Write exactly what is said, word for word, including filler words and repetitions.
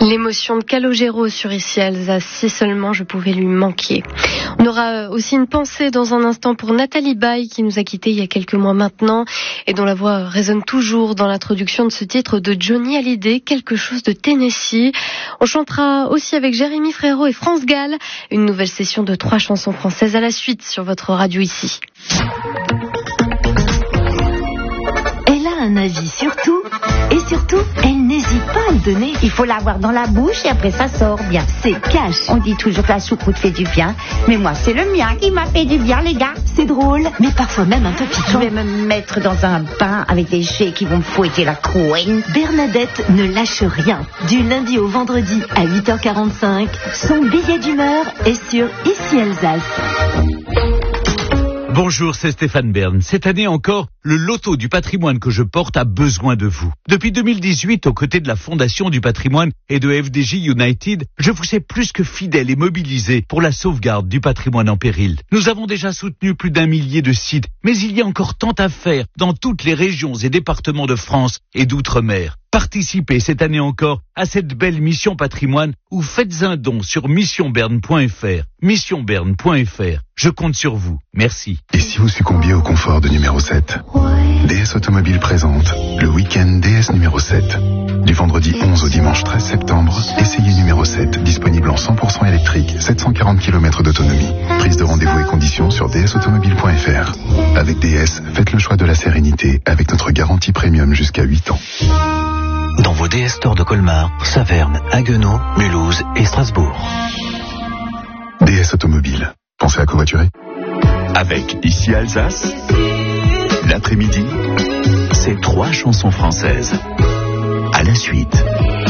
L'émotion de Calogero sur Ici Alsace, si seulement je pouvais lui manquer. On aura aussi une pensée dans un instant pour Nathalie Baye qui nous a quittés il y a quelques mois maintenant et dont la voix résonne toujours dans l'introduction de ce titre de Johnny Hallyday, quelque chose de Tennessee. On chantera aussi avec Jérémy Frérot et France Gall, une nouvelle session de trois chansons françaises à la suite sur votre radio ici. Un avis sur tout, et surtout, elle n'hésite pas à le donner. Il faut l'avoir dans la bouche et après ça sort bien. C'est cash. On dit toujours que la choucroute fait du bien, mais moi c'est le mien qui m'a fait du bien, les gars. C'est drôle, mais parfois même un peu piquant. Je vais me mettre dans un bain avec des jets qui vont me fouetter la couenne. Bernadette ne lâche rien. Du lundi au vendredi à huit heures quarante-cinq, son billet d'humeur est sur Ici Alsace. Bonjour, c'est Stéphane Bern. Cette année encore, le loto du patrimoine que je porte a besoin de vous. Depuis deux mille dix-huit, aux côtés de la Fondation du patrimoine et de F D J United, je vous sais plus que fidèle et mobilisé pour la sauvegarde du patrimoine en péril. Nous avons déjà soutenu plus d'un millier de sites, mais il y a encore tant à faire dans toutes les régions et départements de France et d'outre-mer. Participez cette année encore à cette belle mission patrimoine ou faites un don sur mission berne point f r. mission berne point f r. Je compte sur vous. Merci. Et si vous succombiez au confort de numéro sept? D S Automobile présente le week-end D S numéro sept. Du vendredi onze au dimanche treize septembre, essayez numéro sept, disponible en cent pour cent électrique, sept cent quarante kilomètres d'autonomie. Prise de rendez-vous et conditions sur d s automobile point f r. Avec D S, faites le choix de la sérénité avec notre garantie premium jusqu'à huit ans. Dans vos D S Stores de Colmar, Saverne, Haguenau, Mulhouse et Strasbourg. D S Automobile. Pensez à covoiturer? Avec Ici Alsace, l'après-midi, c'est trois chansons françaises. À la suite.